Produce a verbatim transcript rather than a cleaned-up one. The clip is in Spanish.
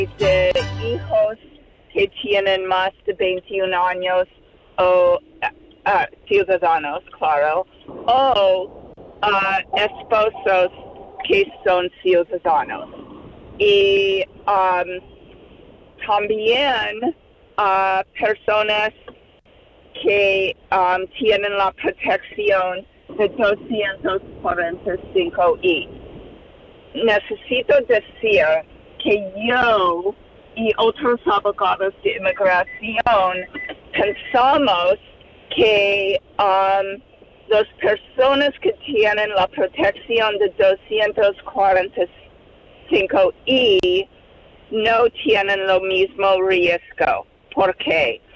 de hijos que tienen más de veintiún años o uh, ciudadanos, claro, o uh, esposos que son ciudadanos. Y um, también uh, personas que um, tienen la protección de doscientos cuarenta y cinco i. Necesito decir que yo y otros abogados de inmigración pensamos que um, las personas que tienen la protección de doscientos cuarenta y cinco i no tienen lo mismo riesgo. ¿Por qué?